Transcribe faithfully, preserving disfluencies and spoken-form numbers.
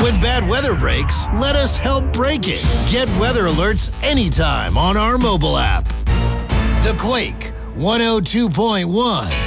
When bad weather breaks, let us help break it. Get weather alerts anytime on our mobile app. The Quake one oh two point one.